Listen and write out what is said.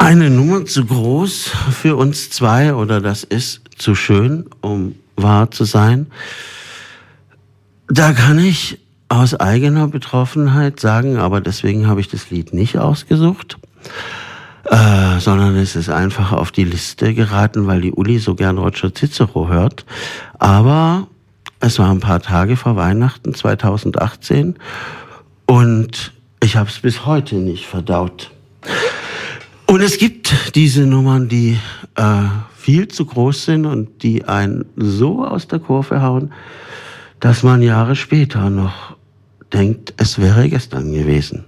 eine Nummer zu groß für uns zwei oder das ist zu schön, um wahr zu sein. Da kann ich aus eigener Betroffenheit sagen, aber deswegen habe ich das Lied nicht ausgesucht, sondern es ist einfach auf die Liste geraten, weil die Uli so gern Roger Cicero hört. Aber es war ein paar Tage vor Weihnachten 2018 und ich habe es bis heute nicht verdaut. Und es gibt diese Nummern, die viel zu groß sind und die einen so aus der Kurve hauen, dass man Jahre später noch denkt, es wäre gestern gewesen.